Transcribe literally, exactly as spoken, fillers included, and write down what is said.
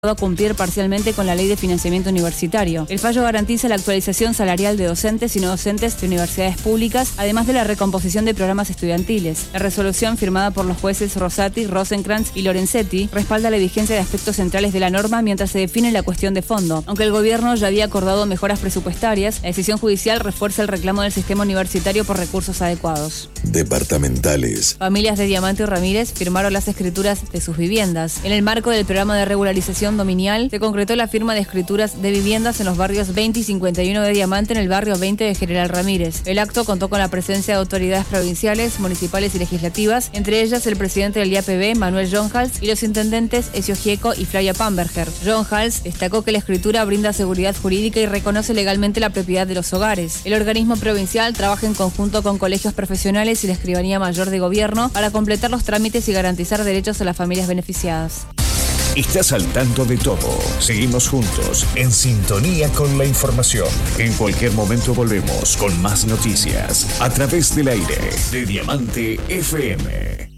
a cumplir parcialmente con la Ley de Financiamiento Universitario. El fallo garantiza la actualización salarial de docentes y no docentes de universidades públicas, además de la recomposición de programas estudiantiles. La resolución, firmada por los jueces Rosati, Rosenkrantz y Lorenzetti, respalda la vigencia de aspectos centrales de la norma mientras se define la cuestión de fondo. Aunque el gobierno ya había acordado mejoras presupuestarias, la decisión judicial refuerza el reclamo del sistema universitario por recursos adecuados. Departamentales. Familias de Diamante y Ramírez firmaron las escrituras de sus viviendas. En el marco del programa de regularización dominial, se concretó la firma de escrituras de viviendas en los barrios veinte y cincuenta y uno de Diamante, en el barrio veinte de General Ramírez. El acto contó con la presencia de autoridades provinciales, municipales y legislativas, entre ellas el presidente del I A P B, Manuel Jonhals, y los intendentes Ezio Gieco y Flavia Pamberger. Jonhals destacó que la escritura brinda seguridad jurídica y reconoce legalmente la propiedad de los hogares. El organismo provincial trabaja en conjunto con colegios profesionales y la Escribanía Mayor de Gobierno para completar los trámites y garantizar derechos a las familias beneficiadas. Estás al tanto de todo. Seguimos juntos, en sintonía con la información. En cualquier momento volvemos con más noticias a través del aire de Diamante F M.